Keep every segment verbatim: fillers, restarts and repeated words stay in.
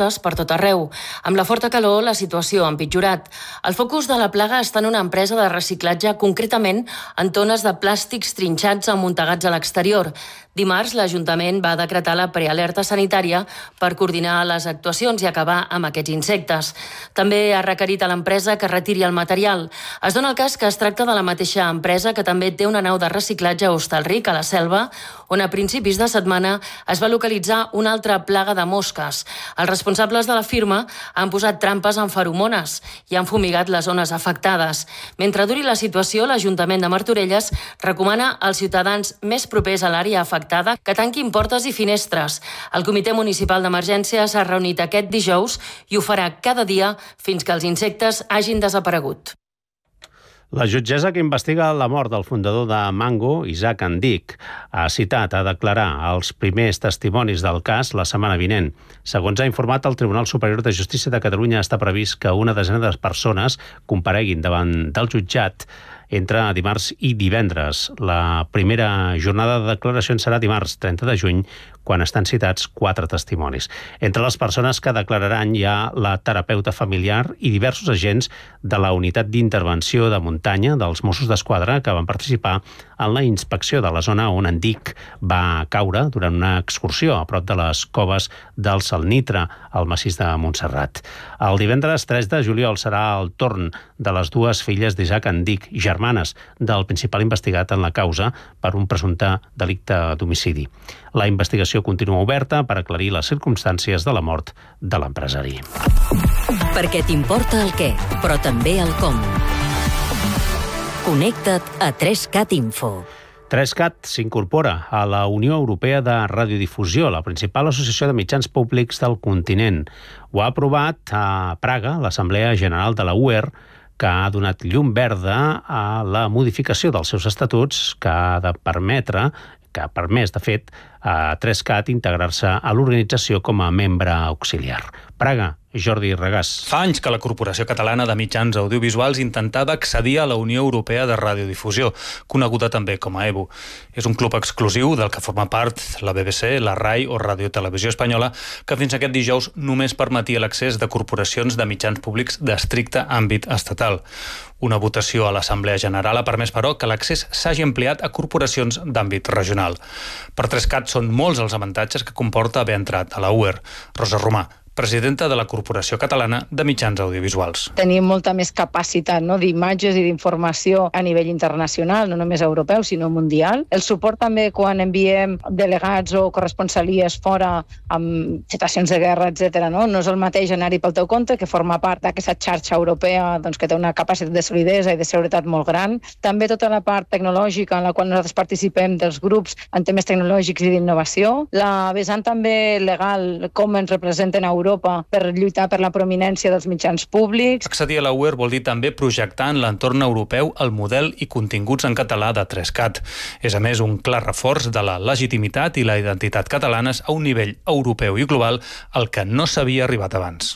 mosques per tot arreu. Amb la forta calor, la situació ha empitjorat. El focus de la plaga està en una empresa de reciclatge, concretament en tones de plàstics trinxats amuntegats a l'exterior. Dimarts, l'Ajuntament va decretar la prealerta sanitària per coordinar les actuacions i acabar amb aquests insectes. També ha requerit a l'empresa que retiri el material. Es dona el cas que es tracta de la mateixa empresa que també té una nau de reciclatge a Hostalric, a la Selva, on a principis de setmana es va localitzar una altra plaga de mosques. Els responsables de la firma han posat trampes amb feromones i han fumigat les zones afectades. Mentre duri la situació, l'Ajuntament de Martorelles recomana als ciutadans més propers a l'àrea afectada que tanquin portes i finestres. El Comitè Municipal d'Emergència s'ha reunit aquest dijous i ho farà cada dia fins que els insectes hagin desaparegut. La jutgessa que investiga la mort del fundador de Mango, Isaac Andic, ha citat a declarar els primers testimonis del cas la setmana vinent. Segons ha informat el Tribunal Superior de Justícia de Catalunya, està previst que una desena de persones compareguin davant del jutjat entre dimarts i divendres. La primera jornada de declaracions serà dimarts trenta de juny, quan estan citats quatre testimonis. Entre les persones que declararan hi ha la terapeuta familiar i diversos agents de la unitat d'intervenció de muntanya dels Mossos d'Esquadra que van participar en la inspecció de la zona on Andic va caure durant una excursió a prop de les coves del Salnitre, al massís de Montserrat. El divendres tres de juliol serà el torn de les dues filles d'Isaac Andic, germanes del principal investigat en la causa per un presumpte delicte d'homicidi. La investigació continua oberta per aclarir les circumstàncies de la mort de l'empresari. Perquè t'importa el què, però també el com. Connecta't a tres cat Info. tres cat s'incorpora a la Unió Europea de Radiodifusió, la principal associació de mitjans públics del continent. Ho ha aprovat a Praga l'Assemblea General de la U E R, que ha donat llum verda a la modificació dels seus estatuts que ha de permetre que ha permès, de fet, a tres cat integrar-se a l'organització com a membre auxiliar. Praga, Jordi Regàs. Fa anys que la Corporació Catalana de Mitjans Audiovisuals intentava accedir a la Unió Europea de Radiodifusió, coneguda també com a E B U. És un club exclusiu del que forma part la B B C, la RAI o Radio Televisió Espanyola, que fins aquest dijous només permetia l'accés de corporacions de mitjans públics d'estricte àmbit estatal. Una votació a l'Assemblea General ha permès, però, que l'accés s'hagi ampliat a corporacions d'àmbit regional. Per tres cat són molts els avantatges que comporta haver entrat a la U E R. Rosa Romà, presidenta de la Corporació Catalana de Mitjans Audiovisuals. Tenim molta més capacitat, no, d'imatges i d'informació a nivell internacional, no només europeu, sinó mundial. El suport també quan enviem delegats o corresponsalies fora amb situacions de guerra, etcètera. No? no és el mateix anar-hi pel teu compte, que forma part d'aquesta xarxa europea doncs, que té una capacitat de solidesa i de seguretat molt gran. També tota la part tecnològica en la qual nosaltres participem dels grups en temes tecnològics i d'innovació. La vessant també legal, com ens representen a Europa per lluitar per la prominència dels mitjans públics. Accedir a la U E R vol dir també projectar en l'entorn europeu el model i continguts en català de tres cat. És, a més, un clar reforç de la legitimitat i la identitat catalanes a un nivell europeu i global al que no s'havia arribat abans.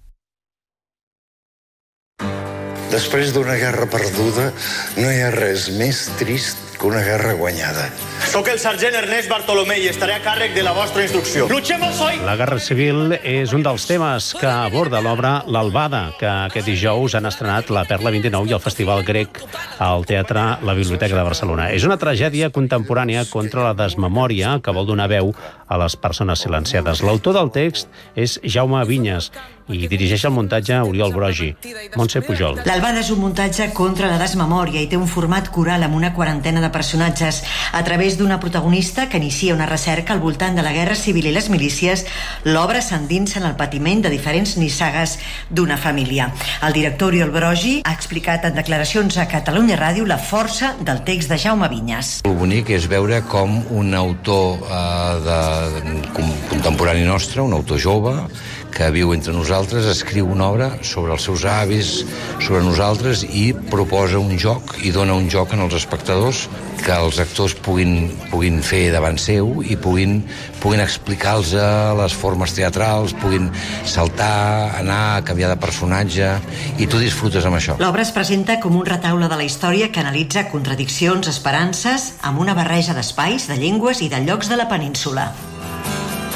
Després d'una guerra perduda, no hi ha res més trist que una guerra guanyada. Soc el sergent Ernest Bartolomé i estaré a càrrec de la vostra instrucció. Luchemos hoy! La Guerra Civil és un dels temes que aborda l'obra L'Albada, que aquest dijous han estrenat la Perla vint-i-nou i el Festival Grec al Teatre La Biblioteca de Barcelona. És una tragèdia contemporània contra la desmemòria que vol donar veu a les persones silenciades. L'autor del text és Jaume Vinyes i dirigeix el muntatge Oriol Brogi. Montse Pujol. L'Albada és un muntatge contra la desmemòria i té un format coral amb una quarantena de personatges. A través d'una protagonista que inicia una recerca al voltant de la Guerra Civil i les milícies, l'obra s'endinsa en el patiment de diferents nissagues d'una família. El director Oriol Brogi ha explicat en declaracions a Catalunya Ràdio la força del text de Jaume Vinyes. El bonic és veure com un autor eh, de, contemporani nostre, un autor jove, que viu entre nosaltres, escriu una obra sobre els seus avis, sobre nosaltres, i proposa un joc i dona un joc en els espectadors que els actors puguin, puguin fer davant seu i puguin, puguin explicar-los les formes teatrals, puguin saltar, anar, canviar de personatge, i tu disfrutes amb això. L'obra es presenta com un retaule de la història que analitza contradiccions, esperances, amb una barreja d'espais, de llengües i de llocs de la península.